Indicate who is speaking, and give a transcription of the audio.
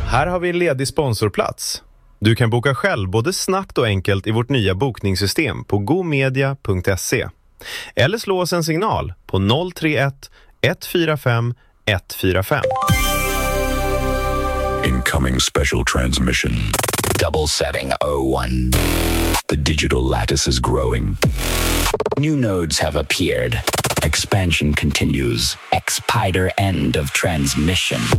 Speaker 1: Här har vi en ledig sponsorplats. Du kan boka själv både snabbt och enkelt i vårt nya bokningssystem på gomedia.se. Eller slå oss en signal på 031 145 145.
Speaker 2: Incoming special transmission. Double setting 01. The digital lattice is growing. New nodes have appeared. Expansion continues. Expider end of transmission.